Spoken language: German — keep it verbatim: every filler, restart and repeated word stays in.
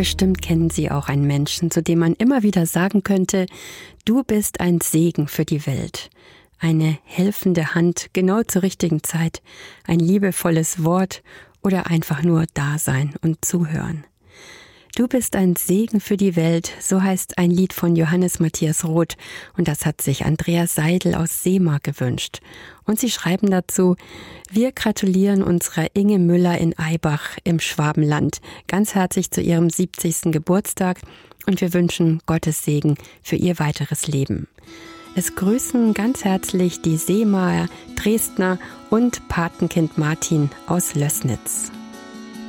Bestimmt kennen Sie auch einen Menschen, zu dem man immer wieder sagen könnte, du bist ein Segen für die Welt. Eine helfende Hand genau zur richtigen Zeit, ein liebevolles Wort oder einfach nur da sein und zuhören. Du bist ein Segen für die Welt, so heißt ein Lied von Johannes Matthias Roth und das hat sich Andreas Seidel aus Seemar gewünscht. Und sie schreiben dazu, wir gratulieren unserer Inge Müller in Aibach im Schwabenland ganz herzlich zu ihrem siebzigsten Geburtstag und wir wünschen Gottes Segen für ihr weiteres Leben. Es grüßen ganz herzlich die Seemarer, Dresdner und Patenkind Martin aus Lößnitz.